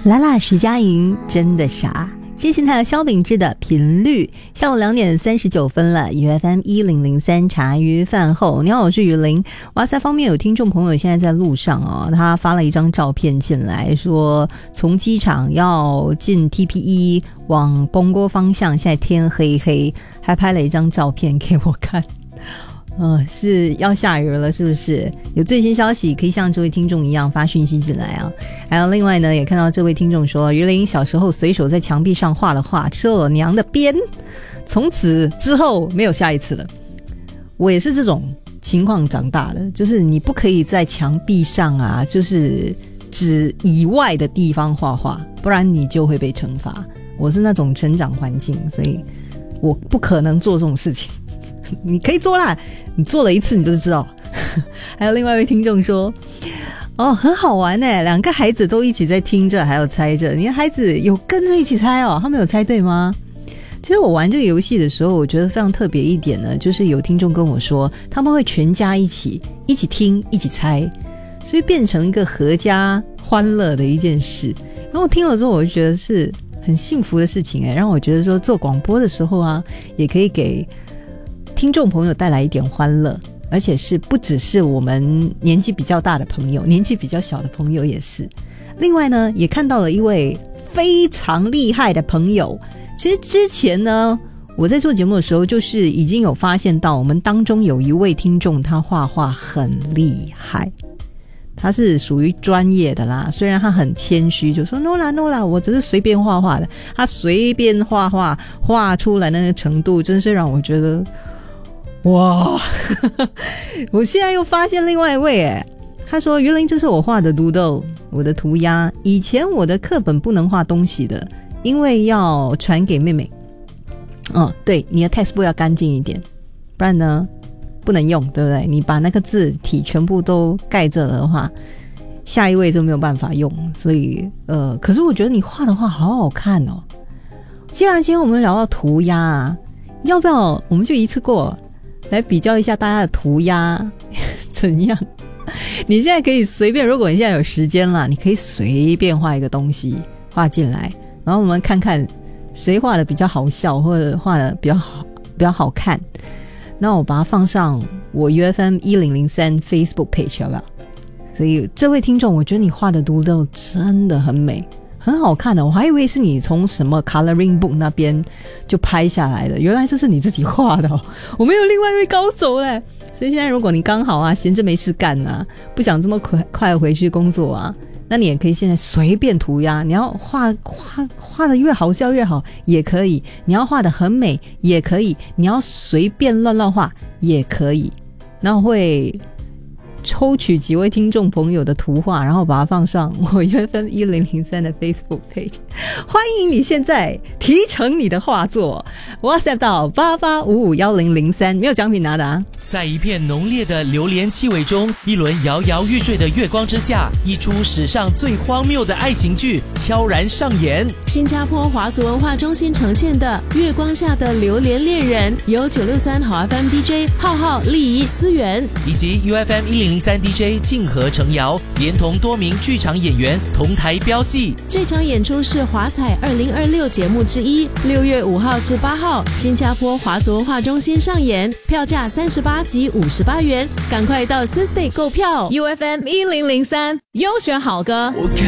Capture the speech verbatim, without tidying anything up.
啦啦徐佳莹真的傻，之前还有萧秉治的频率。下午两点三十九分了 ，U F M 一零零三茶余饭后，你好，我是雨林。哇塞，方面有听众朋友现在在路上哦，他发了一张照片进来，说从机场要进 T P E 往崩锅方向，现在天黑黑，还拍了一张照片给我看。呃，是要下雨了是不是？有最新消息可以像这位听众一样发讯息进来啊。还有另外呢，也看到这位听众说，于林小时候随手在墙壁上画了画，吃了我娘的鞭，从此之后没有下一次了。我也是这种情况长大的，就是你不可以在墙壁上啊，就是指以外的地方画画，不然你就会被惩罚。我是那种成长环境，所以我不可能做这种事情。你可以做啦，你做了一次你就知道。还有另外一位听众说，哦，很好玩耶，两个孩子都一起在听着还有猜着，你的孩子有跟着一起猜哦，他们有猜对吗？其实我玩这个游戏的时候，我觉得非常特别一点呢，就是有听众跟我说他们会全家一起一起听一起猜，所以变成一个合家欢乐的一件事。然后听了之后我就觉得是很幸福的事情耶，让我觉得说做广播的时候啊，也可以给听众朋友带来一点欢乐，而且是不只是我们年纪比较大的朋友，年纪比较小的朋友也是。另外呢，也看到了一位非常厉害的朋友。其实之前呢，我在做节目的时候，就是已经有发现到我们当中有一位听众，他画画很厉害，他是属于专业的啦。虽然他很谦虚，就说 no 啦 no 啦，我只是随便画画的。他随便画画画出来的那个程度，真是让我觉得哇我现在又发现另外一位耶，他说于林，这是我画的 doodle， 我的涂鸦。以前我的课本不能画东西的，因为要传给妹妹。哦，对，你的 textbook 要干净一点，不然呢不能用，对不对？你把那个字体全部都盖着了的话，下一位就没有办法用。所以呃，可是我觉得你画的画好好看哦。既然今天我们聊到涂鸦啊，要不要我们就一次过来比较一下大家的涂鸦怎样？你现在可以随便，如果你现在有时间啦，你可以随便画一个东西画进来，然后我们看看谁画的比较好笑，或者画的比较好比较好看。那我把它放上我 U F M 一零零三 Facebook page 好不好？所以这位听众，我觉得你画的图都真的很美，很好看的。我还以为是你从什么 coloring book 那边就拍下来的，原来这是你自己画的哦。我们有另外一位高手嘞。所以现在如果你刚好啊闲着没事干啊，不想这么快快回去工作啊，那你也可以现在随便涂鸦。你要画画画的越好笑越好也可以，你要画的很美也可以，你要随便乱乱画也可以。那我会抽取几位听众朋友的图画，然后把它放上我 U F M 一零零三的 Facebook page。 欢迎你现在提成你的画作 WhatsApp 到八八五五一零零三，没有奖品拿的啊。 在一片浓烈的榴莲气味中，一轮摇摇欲坠的月光之下，一出史上最荒谬的爱情剧悄然上演。 新加坡华族文化中心呈现的《月光下的榴莲恋人》，由九六三好 F M D J 浩浩、丽仪、思源以及 U F M 一零零三 D J 静和程瑶连同多名剧场演员同台飙戏。 这场演出是华彩二零二六节目之一，六月五号至八号，新加坡华族文化中心上演，票价三十八及五十八元，赶快到 Thursday 购票。 U F M 一零零三优选好歌。